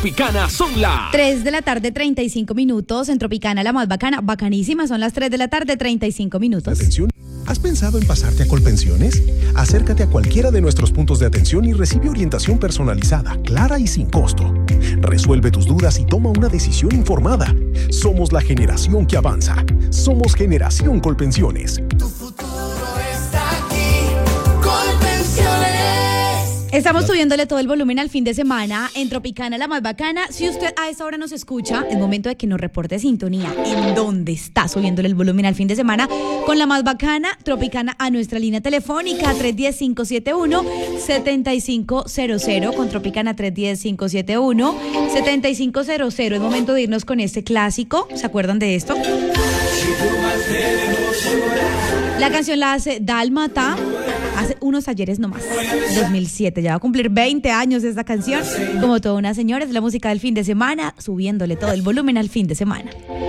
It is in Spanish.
Tropicana son las 3 de la tarde, 35 minutos. En Tropicana, la más bacana, bacanísima, son las 3 de la tarde, 35 minutos. Atención. ¿Has pensado en pasarte a Colpensiones? Acércate a cualquiera de nuestros puntos de atención y recibe orientación personalizada, clara y sin costo. Resuelve tus dudas y toma una decisión informada. Somos la generación que avanza. Somos Generación Colpensiones. Tu futuro está aquí. Colpensiones. Estamos subiéndole todo el volumen al fin de semana en Tropicana, la más bacana. Si usted a esa hora nos escucha, es momento de que nos reporte sintonía. ¿En dónde está subiéndole el volumen al fin de semana? Con la más bacana, Tropicana, a nuestra línea telefónica 310-571-7500. Con Tropicana 310-571-7500. Es momento de irnos con este clásico. ¿Se acuerdan de esto? La canción la hace Dálmata. Hace unos ayeres nomás, 2007, ya va a cumplir 20 años esta canción. Como toda una señora, es la música del fin de semana, subiéndole todo el volumen al fin de semana.